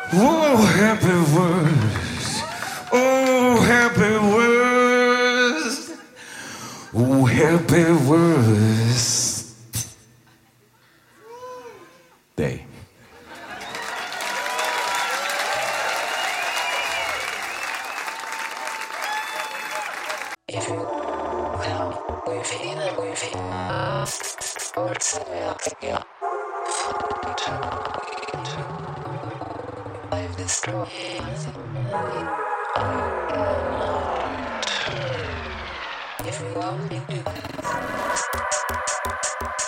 Oh, happy words. Oh, happy words. Oh, happy words. Day. If you help, we feel sports yeah. I've destroyed if you want me to